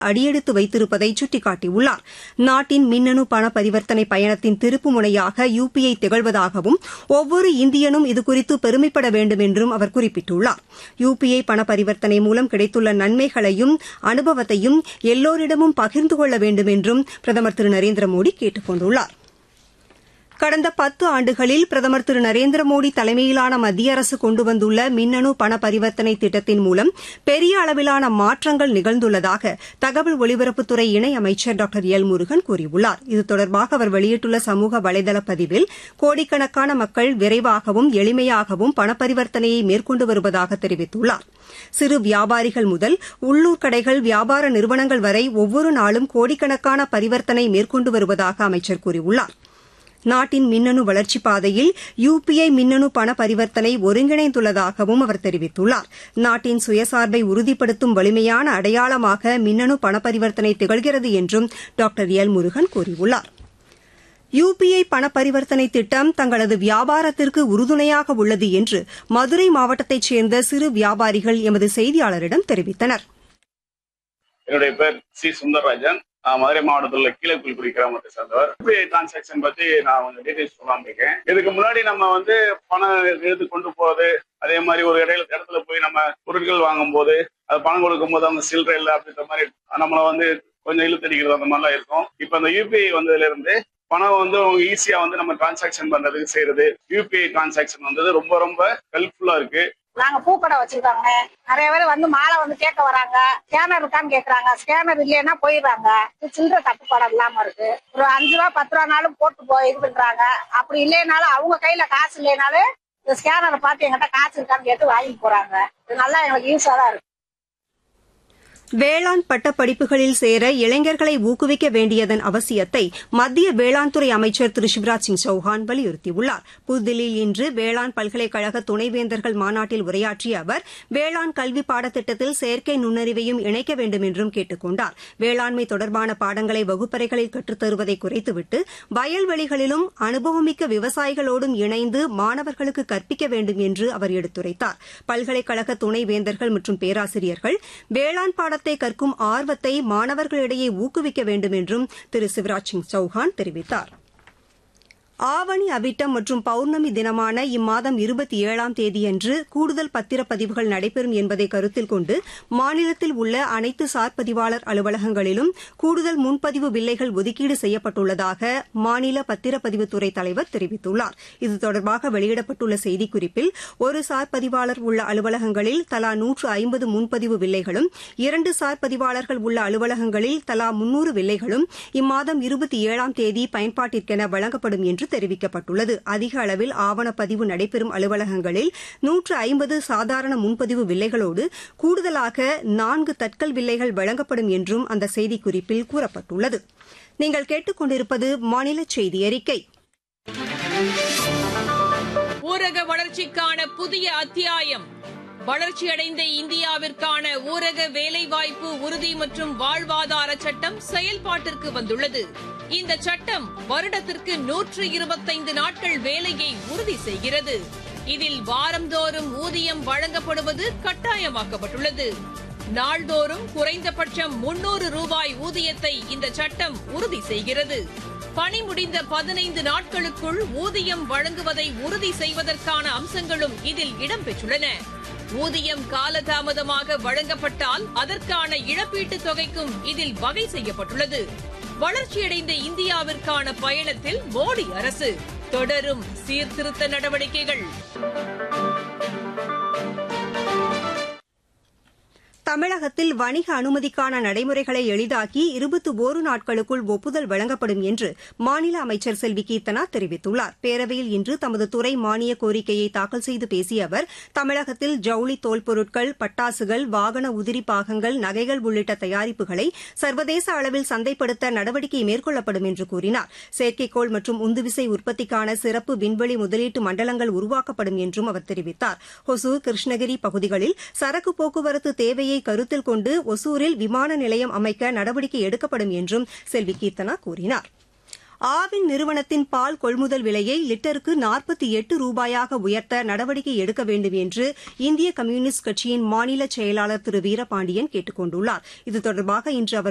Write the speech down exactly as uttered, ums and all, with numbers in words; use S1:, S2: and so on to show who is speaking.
S1: அடியெடுத்து வைத்திருப்பதை சுட்டிக்காட்டியுள்ளார். நாட்டின் மின்னணு பண பரிவர்த்தனை பயணத்தின் திருப்பு முனையாக யுபிஐ திகழ்வதாகவும் ஒவ்வொரு இந்தியனும் இதுகுறித்து பெருமைப்பட வேண்டும் என்றும் அவர் குறிப்பிட்டுள்ளார். யுபிஐ பண பரிவர்த்தனை மூலம் கிடைத்துள்ள நன்மைகளையும் அனுபவத்தையும் எல்லோரிடமும் பகிர்ந்து கொள்ள வேண்டும் என்றும் பிரதமர் திரு நரேந்திரமோடி கேட்டுக் கொண்டுள்ளார். கடந்த பத்து ஆண்டுகளில் பிரதமர் திரு நரேந்திரமோடி தலைமையிலான மத்திய அரசு கொண்டு வந்துள்ள மின்னணு பண பரிவர்த்தனை திட்டத்தின் மூலம் பெரிய அளவிலான மாற்றங்கள் நிகழ்ந்துள்ளதாக தகவல் ஒலிபரப்புத்துறை இணையமைச்சர் டாக்டர் எல் முருகன் கூறியுள்ளார். இது தொடர்பாக அவர் வெளியிட்டுள்ள சமூக வலைதள பதிவில் கோடிக்கணக்கான மக்கள் விரைவாகவும் எளிமையாகவும் பண பரிவர்த்தனையை மேற்கொண்டு வருவதாக தெரிவித்துள்ளார். சிறு வியாபாரிகள் முதல் உள்ளூர் கடைகள், வியாபார நிறுவனங்கள் வரை ஒவ்வொரு நாளும் கோடிக்கணக்கான பரிவர்த்தனை மேற்கொண்டு வருவதாக அமைச்சர் கூறியுள்ளார். நாட்டின் மின்னணு வளர்ச்சிப் பாதையில் யுபிஐ மின்னணு பண பரிவர்த்தனை ஒருங்கிணைந்துள்ளதாகவும் அவர் தெரிவித்துள்ளார். நாட்டின் சுயசார்பை உறுதிப்படுத்தும் வலிமையான அடையாளமாக மின்னணு பண பரிவர்த்தனை திகழ்கிறது என்றும் டாக்டர் எல் முருகன் கூறியுள்ளார். யுபிஐ பண பரிவர்த்தனை திட்டம் தங்களது வியாபாரத்திற்கு உறுதுணையாக உள்ளது என்று மதுரை மாவட்டத்தைச் சேர்ந்த சிறு வியாபாரிகள் எமது செய்தியாளரிடம் தெரிவித்தனர்.
S2: என்னுடைய பேர் சி சுந்தரராஜன். மதுரை மாவட்டத்தில் உள்ள கீழக்குடி கிராமத்தை சேர்ந்தவர். யுபிஐ டிரான்சாக்சன் பத்தி நான் கொஞ்சம் டீடைல்ஸ் சொல்லாம இருக்கேன். இதுக்கு முன்னாடி நம்ம வந்து பணம் எடுத்து கொண்டு போறது, அதே மாதிரி ஒரு இடையில இடத்துல போய் நம்ம பொருட்கள் வாங்கும் போது அது பணம் கொடுக்கும் போது அவங்க சில்லறை இல்லை அப்படின்ற மாதிரி நம்மள வந்து கொஞ்சம் இழுத்தடிக்கிறது அந்த மாதிரிலாம் இருக்கும். இப்ப அந்த யுபிஐ வந்ததுல இருந்து பணம் வந்து ஈஸியா வந்து நம்ம டிரான்சாக்சன் பண்றதுக்கு செய்யறது யூபிஐ டிரான்சாக்சன் வந்தது ரொம்ப ரொம்ப ஹெல்ப்ஃபுல்லா இருக்கு.
S3: நாங்க பூக்கடை வச்சிருக்காங்க. நிறைய பேர் வந்து மாலை வந்து கேட்க வராங்க. ஸ்கேனர் இருக்கான்னு கேக்குறாங்க. ஸ்கேனர் இல்லைன்னா போயிடுறாங்க. சில்லறை தட்டுப்பாடு இல்லாம இருக்கு. ஒரு அஞ்சு ரூபா பத்து ரூபானாலும் போட்டு போய் இது பண்றாங்க. அப்படி இல்லைனாலும் அவங்க கையில காசு இல்லைனாலும் இந்த ஸ்கேனரை பார்த்து எங்கிட்ட காசு இருக்கான்னு கேட்டு வாங்கிட்டு போறாங்க. இது நல்லா எங்களுக்கு யூஸா தான் இருக்கு.
S1: வேளாண் பட்ட படிப்புகளில் சேர இளைஞர்களை ஊக்குவிக்க வேண்டியதன் அவசியத்தை மத்திய வேளாண் துறை அமைச்சர் திரு சிவராஜ் சிங் சௌஹான் வலியுறுத்தியுள்ளார். புதுதில்லியில் இன்று வேளாண் பல்கலைக்கழக துணைவேந்தர்கள் மாநாட்டில் உரையாற்றிய அவர் வேளாண் கல்வி பாடத்திட்டத்தில் செயற்கை நுண்ணறிவையும் இணைக்க வேண்டும் என்றும் கேட்டுக் கொண்டார். வேளாண்மை தொடர்பான பாடங்களை வகுப்பறைகளில் கற்றுத்தருவதை குறைத்துவிட்டு வயல்வெளிகளிலும் அனுபவமிக்க விவசாயிகளோடும் இணைந்து மாணவர்களுக்கு கற்பிக்க வேண்டும் என்று அவர் எடுத்துரைத்தார். பல்கலைக்கழக துணைவேந்தர்கள் மற்றும் பேராசிரியர்கள் வேளாண் பாட கற்கும் ஆர்வத்தை மாணவர்களிடையே ஊக்குவிக்க வேண்டும் என்றும் திரு சிவராஜ் சிங் சௌஹான் தெரிவித்தார். ஆவணி அவிட்டம் மற்றும் பௌர்ணமி தினமான இம்மாதம் இருபத்தி ஏழாம் தேதியன்று கூடுதல் பத்திரப்பதிவுகள் நடைபெறும் என்பதை கருத்தில் கொண்டு மாநிலத்தில் உள்ள அனைத்து சார் பதிவாளர் அலுவலகங்களிலும் கூடுதல் முன்பதிவு வில்லைகள் ஒதுக்கீடு செய்யப்பட்டுள்ளதாக மாநில பத்திரப்பதிவுத்துறை தலைவர் தெரிவித்துள்ளார். இது தொடர்பாக வெளியிடப்பட்டுள்ள செய்திக்குறிப்பில் ஒரு சார் பதிவாளர் உள்ள அலுவலகங்களில் தலா நூற்று ஐம்பது முன்பதிவு வில்லைகளும், இரண்டு சார் பதிவாளர்கள் உள்ள அலுவலகங்களில் தலா முன்னூறு வில்லைகளும் இம்மாதம் இருபத்தி ஏழாம் தேதி பயன்பாட்டிற்கென வழங்கப்படும் என்று தெரிவிக்கப்பட்டுள்ளது. அதிக அளவில் ஆவணப்பதிவு நடைபெறும் அலுவலகங்களில் நூற்று ஐம்பது சாதாரண முன்பதிவு வில்லைகளோடு கூடுதலாக நான்கு தட்கல் வில்லைகள் வழங்கப்படும் என்றும் அந்த செய்திக்குறிப்பில் கூறப்பட்டுள்ளது. நீங்கள் கேட்டுக் கொண்டிருப்பது மாநில செய்தி அறிக்கை.
S4: ஊரக வளர்ச்சிக்கான புதிய அத்தியாயம். வளர்ச்சியடைந்த இந்தியாவிற்கான ஊரக வேலைவாய்ப்பு உறுதி மற்றும் வாழ்வாதார சட்டம் செயல்பாட்டிற்கு வந்துள்ளது. இந்த சட்டம் வருடத்திற்கு நூற்று இருபத்தைந்து நாட்கள் வேலையை உறுதி செய்கிறது. இதில் வாரந்தோறும் ஊதியம் வழங்கப்படுவது கட்டாயமாக்கப்பட்டுள்ளது. நாள்தோறும் குறைந்தபட்சம் முன்னூறு ரூபாய் ஊதியத்தை இந்த சட்டம் உறுதி செய்கிறது. பணி முடிந்த பதினைந்து நாட்களுக்குள் ஊதியம் வழங்குவதை உறுதி செய்வதற்கான அம்சங்களும் இதில் இடம்பெற்றுள்ளன. ஊதியம் காலதாமதமாக வழங்கப்பட்டால் அதற்கான இழப்பீட்டுத் தொகைக்கும் இதில் வகை செய்யப்பட்டுள்ளது. வளர்ச்சியடைந்த இந்தியாவிற்கான பயணத்தில் மோடி அரசு தொடரும் சீர்திருத்த நடவடிக்கைகள்.
S1: தமிழகத்தில் வணிக அனுமதிக்கான நடைமுறைகளை எளிதாக்கி இருபத்தி ஒரு நாட்களுக்குள் ஒப்புதல் வழங்கப்படும் என்று மாநில அமைச்சர் செல்வி கீர்த்தனா தெரிவித்துள்ளார். பேரவையில் இன்று தமது துறை மானிய கோரிக்கையை தாக்கல் செய்து பேசிய அவர் தமிழகத்தில் ஜவுளி தோல் பொருட்கள், பட்டாசுகள், வாகன உதிரி பாகங்கள், நகைகள் உள்ளிட்ட தயாரிப்புகளை சர்வதேச அளவில் சந்தைப்படுத்த நடவடிக்கை மேற்கொள்ளப்படும் என்று கூறினார். செயற்கைக்கோள் மற்றும் உந்துவிசை உற்பத்திக்கான சிறப்பு விண்வெளி முதலீட்டு மண்டலங்கள் உருவாக்கப்படும் என்றும் அவர் தெரிவித்தார். ஒசூர், கிருஷ்ணகிரி பகுதிகளில் சரக்கு போக்குவரத்து தேவையை கருத்தில் கொண்டு ஒசூரில் விமான நிலையம் அமைக்க நடவடிக்கை எடுக்கப்படும் என்றும் செல்வி கீர்த்தனா கூறினார். ஆவின் நிறுவனத்தின் பால் கொள்முதல் விலையை லிட்டருக்கு நாற்பத்தி எட்டு ரூபாயாக உயர்த்த நடவடிக்கை எடுக்க வேண்டும் என்று இந்திய கம்யூனிஸ்ட் கட்சியின் மாநில செயலாளர் திரு வீரபாண்டியன் கேட்டுக் கொண்டுள்ளார். இது தொடர்பாக இன்று அவர்